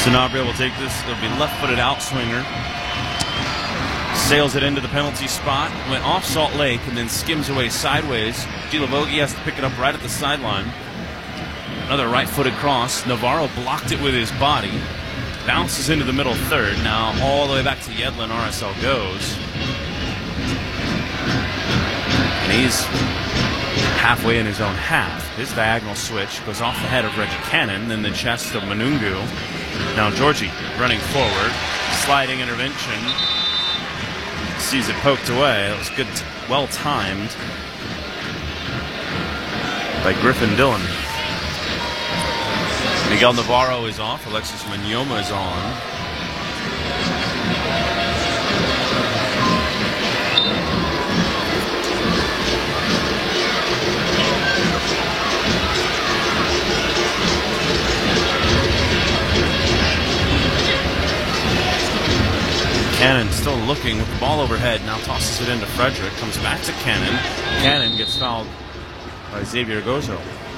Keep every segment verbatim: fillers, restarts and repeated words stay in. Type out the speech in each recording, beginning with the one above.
Sanabria will take this. It'll be left-footed outswinger. Sails it into the penalty spot. Went off Salt Lake and then skims away sideways. Gilavogi has to pick it up right at the sideline. Another right-footed cross. Navarro blocked it with his body. Bounces into the middle third. Now all the way back to Yedlin. R S L goes. And he's halfway in his own half. His diagonal switch goes off the head of Reggie Cannon, then the chest of Manungu. Now Georgie running forward. Sliding intervention. Sees it poked away. That was good, well timed by Griffin Dillon. Miguel Navarro is off. Alexis Manyoma is on. Cannon still looking with the ball overhead. Now tosses it into Frederick. Comes back to Cannon. Cannon gets fouled by Xavier Gozo.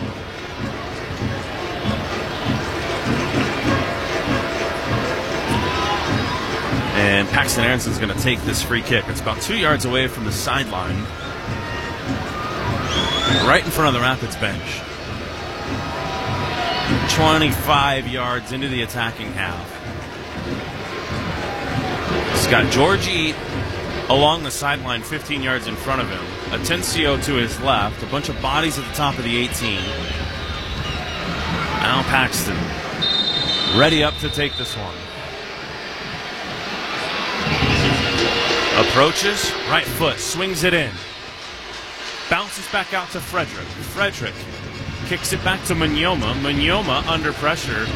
And Paxton Aronson's going to take this free kick. It's about two yards away from the sideline. Right in front of the Rapids bench. twenty-five yards into the attacking half. He's got Georgie along the sideline fifteen yards in front of him. Atencio to his left. A bunch of bodies at the top of the eighteen. Now Paxton ready up to take this one. Approaches, right foot, swings it in. Bounces back out to Frederick. Frederick kicks it back to Manyoma. Manyoma under pressure.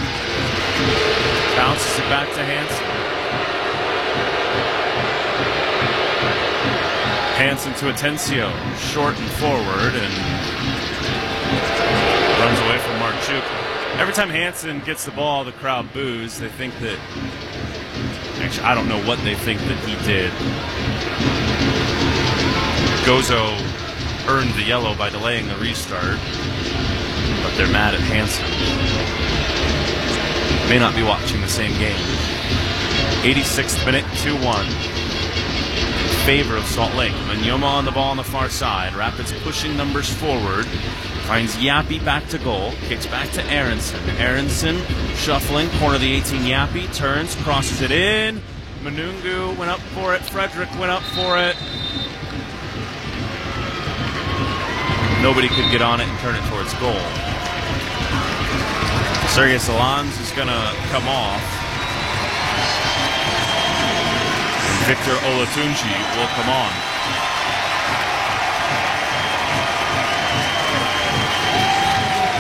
Bounces it back to Hansen. Hansen to Atencio. Short and forward and runs away from Marchuk. Every time Hansen gets the ball, the crowd boos. They think that... Actually, I don't know what they think that he did. Gozo earned the yellow by delaying the restart, but they're mad at Hansen. May not be watching the same game. eighty-sixth minute, two one. In favor of Salt Lake. Manyoma on the ball on the far side. Rapids pushing numbers forward. Finds Yappy back to goal. Kicks back to Aronson. Aronson shuffling. Corner of the eighteen. Yappy turns. Crosses it in. Manungu went up for it. Frederick went up for it. Nobody could get on it and turn it towards goal. Sergei Salans is going to come off. And Victor Olatunji will come on.